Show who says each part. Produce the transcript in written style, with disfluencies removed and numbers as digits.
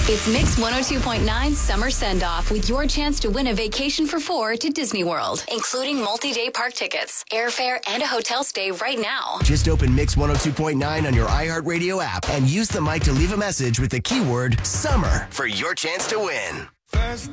Speaker 1: It's Mix 102.9 Summer Send-Off with your chance to win a vacation for 4 to Disney World, including multi-day park tickets, airfare, and a hotel stay right now.
Speaker 2: Just open Mix 102.9 on your iHeartRadio app and use the mic to leave a message with the keyword SUMMER for your chance to win.
Speaker 3: First